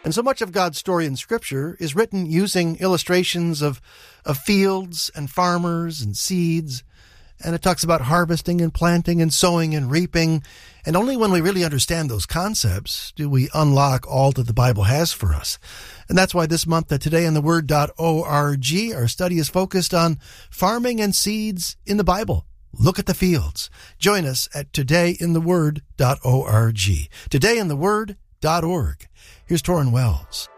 And so much of God's story in Scripture is written using illustrations of fields and farmers and seeds. And it talks about harvesting and planting and sowing and reaping. And only when we really understand those concepts do we unlock all that the Bible has for us. And that's why this month at todayintheword.org, our study is focused on farming and seeds in the Bible. Look at the fields. Join us at todayintheword.org. Todayintheword.org. Here's Torrin Wells.